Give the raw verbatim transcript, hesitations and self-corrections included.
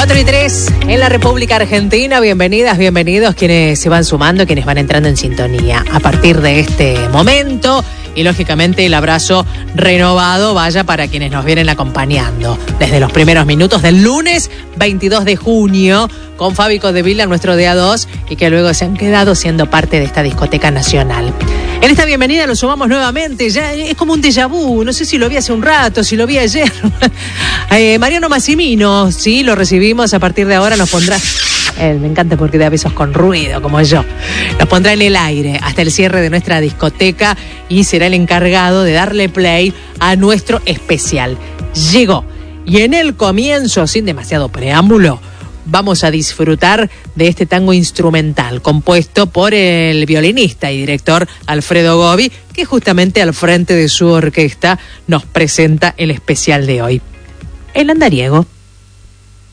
cuatro y tres en la República Argentina. Bienvenidas, bienvenidos quienes se van sumando, quienes van entrando en sintonía a partir de este momento. Y lógicamente el abrazo renovado vaya para quienes nos vienen acompañando desde los primeros minutos del lunes veintidós de junio con Fabi Codevila, nuestro D A dos, y que luego se han quedado siendo parte de esta discoteca nacional. En esta bienvenida lo sumamos nuevamente, ya es como un déjà vu, no sé si lo vi hace un rato, si lo vi ayer. eh, Mariano Massimino, sí, lo recibimos, a partir de ahora nos pondrá... Eh, me encanta porque da besos con ruido, como yo. Nos pondrá en el aire hasta el cierre de nuestra discoteca y será el encargado de darle play a nuestro especial. Llegó. Y en el comienzo, sin demasiado preámbulo, vamos a disfrutar de este tango instrumental compuesto por el violinista y director Alfredo Gobi, que justamente al frente de su orquesta nos presenta el especial de hoy. El andariego.